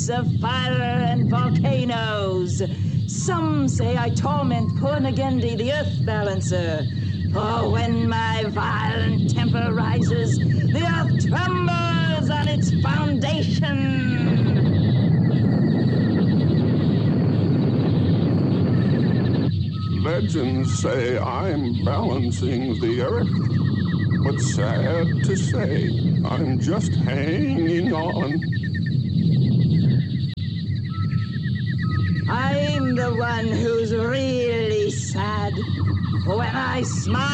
furnace of fire and volcanoes. Some say I torment Purnagendi, the earth balancer. For when my violent temper rises, the earth trembles on its foundation. Legends say I'm balancing the earth, but sad to say, I'm just hanging on. I'm the one who's really sad. When I smile,